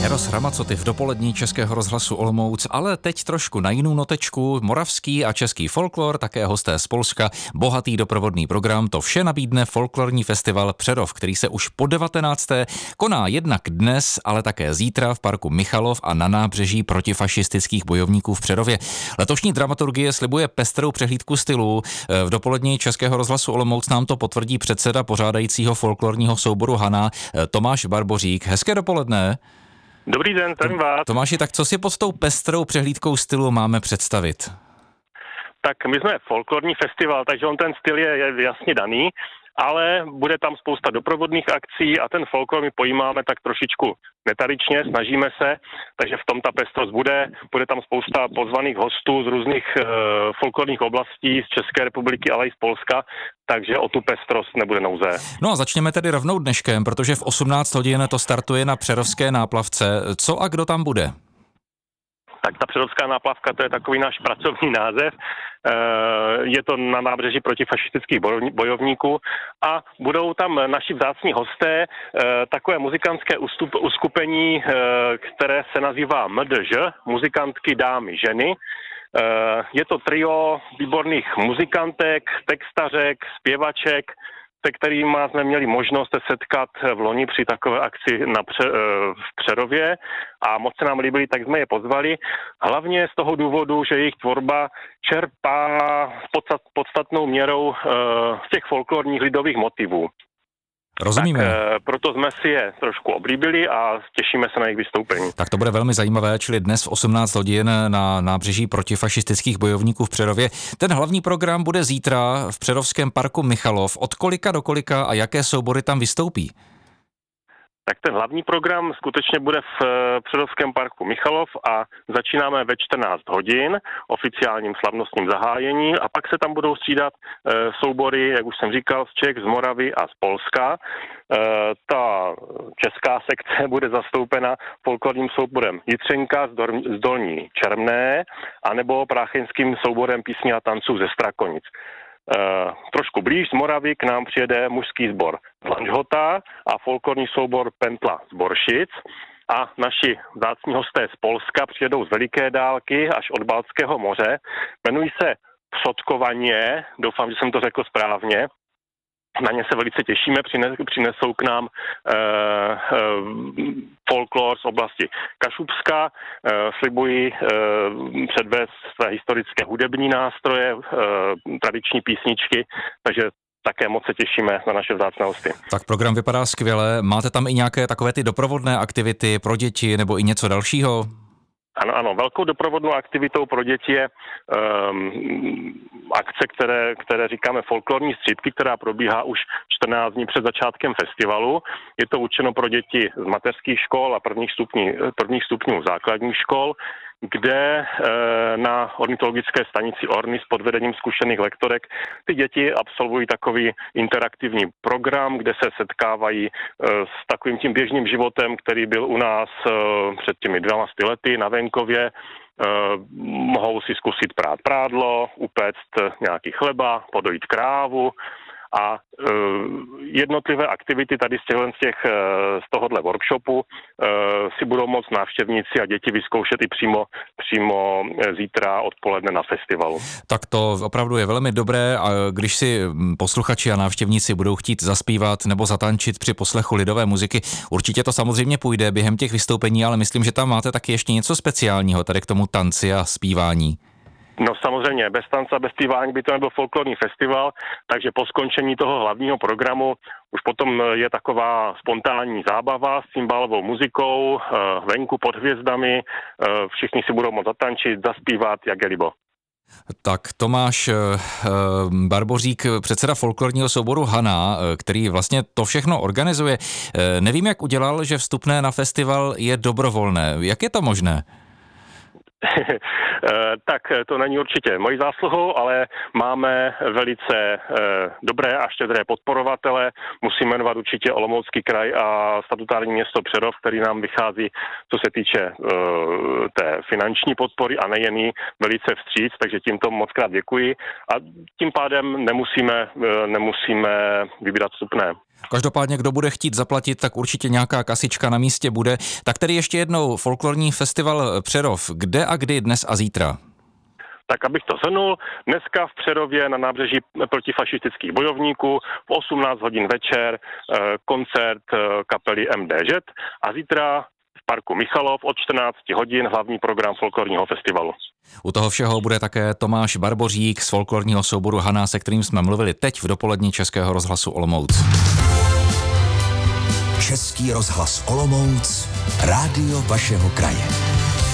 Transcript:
Eros Ramazzotti v dopolední Českého rozhlasu Olomouc, ale teď trošku na jinou notečku. Moravský a český folklor, také hosté z Polska, bohatý doprovodný program, to vše nabídne folklorní festival Přerov, který se už po 19. koná jednak dnes, ale také zítra v parku Michalov a na nábřeží protifašistických bojovníků v Přerově. Letošní dramaturgie slibuje pestrou přehlídku stylů. V dopolední Českého rozhlasu Olomouc nám to potvrdí předseda pořádajícího folklorního souboru Hana Tomáš Barbořík. Hezké dopoledne. Dobrý den, zdravím vás. Tomáši, tak co si pod tou pestrou přehlídkou stylu máme představit? Tak my jsme folklorní festival, takže on ten styl je jasně daný, ale bude tam spousta doprovodných akcí a ten folklor my pojímáme tak trošičku netradičně, snažíme se, takže v tom ta pestrost bude tam spousta pozvaných hostů z různých folklorních oblastí z České republiky, ale i z Polska, takže o tu pestrost nebude nouze. No a začněme tedy rovnou dneškem, protože v 18 hodin to startuje na Přerovské náplavce. Co a kdo tam bude? Tak ta Přerovská náplavka, to je takový náš pracovní název. Je to na nábřeží protifašistických bojovníků a budou tam naši vzácní hosté, takové muzikantské uskupení, které se nazývá MDŽ, muzikantky, dámy, ženy. Je to trio výborných muzikantek, textařek, zpěvaček, se kterými jsme měli možnost se setkat v loni při takové akci v Přerově a moc se nám líbili, tak jsme je pozvali. Hlavně z toho důvodu, že jejich tvorba čerpá podstatnou měrou z těch folklorních lidových motivů. Rozumíme. Tak proto jsme si je trošku oblíbili a těšíme se na jejich vystoupení. Tak to bude velmi zajímavé, čili dnes v 18 hodin na nábřeží protifašistických bojovníků v Přerově. Ten hlavní program bude zítra v přerovském parku Michalov. Od kolika do kolika a jaké soubory tam vystoupí? Tak ten hlavní program skutečně bude v Přerovském parku Michalov a začínáme ve 14 hodin oficiálním slavnostním zahájení a pak se tam budou střídat soubory, jak už jsem říkal, z Čech, z Moravy a z Polska. Ta česká sekce bude zastoupena folklorním souborem Jitřenka z Dolní Čermné anebo práchenským souborem písní a tanců ze Strakonic. Trošku blíž z Moravy k nám přijede mužský sbor z Lanžhota a folklorní soubor Pentla z Boršic a naši vzácní hosté z Polska přijedou z veliké dálky až od Baltského moře. Jmenují se Přodkovaně, doufám, že jsem to řekl správně. Na ně se velice těšíme, přinesou k nám folklor z oblasti Kašubska, slibují předvést své historické hudební nástroje, tradiční písničky, takže také moc se těšíme na naše vzácné hosty. Tak program vypadá skvěle. Máte tam i nějaké takové ty doprovodné aktivity pro děti nebo i něco dalšího? Ano, velkou doprovodnou aktivitou pro děti je akce, které říkáme folklorní střípky, která probíhá už 14 dní před začátkem festivalu. Je to určeno pro děti z mateřských škol a prvních stupňů základních škol, kde na ornitologické stanici Ornis pod vedením zkušených lektorek ty děti absolvují takový interaktivní program, kde se setkávají s takovým tím běžným životem, který byl u nás před těmi 12 lety na venkově. Mohou si zkusit prát prádlo, upéct nějaký chleba, podojit krávu a jednotlivé aktivity tady z tohohle workshopu si budou moct návštěvníci a děti vyzkoušet i přímo zítra odpoledne na festivalu. Tak to opravdu je velmi dobré a když si posluchači a návštěvníci budou chtít zaspívat nebo zatančit při poslechu lidové muziky, určitě to samozřejmě půjde během těch vystoupení, ale myslím, že tam máte taky ještě něco speciálního tady k tomu tanci a zpívání. No samozřejmě, bez tance a bez zpívání by to nebyl folklorní festival, takže po skončení toho hlavního programu už potom je taková spontánní zábava s cymbálovou muzikou, venku pod hvězdami, všichni si budou moct zatančit, zaspívat, jak je libo. Tak Tomáš Barbořík, předseda folklorního souboru Hana, který vlastně to všechno organizuje. Nevím, jak udělal, že vstupné na festival je dobrovolné. Jak je to možné? Tak to není určitě mojí zásluhou, ale máme velice dobré a štědré podporovatele. Musím jmenovat určitě Olomoucký kraj a statutární město Přerov, který nám vychází, co se týče té finanční podpory a nejen jí velice vstříc, takže tímto moc krát děkuji a tím pádem nemusíme vybírat vstupné. Každopádně, kdo bude chtít zaplatit, tak určitě nějaká kasička na místě bude. Tak tedy ještě jednou folklorní festival Přerov. Kde a kdy dnes a zítra? Tak abych to shrnul, dneska v Přerově na nábřeží protifašistických bojovníků v 18 hodin večer koncert kapely MDŽ a zítra v parku Michalov od 14 hodin hlavní program folklorního festivalu. U toho všeho bude také Tomáš Barbořík z folklorního souboru Hana, se kterým jsme mluvili teď v dopolední Českého rozhlasu Olomouc. Český rozhlas Olomouc, rádio vašeho kraje.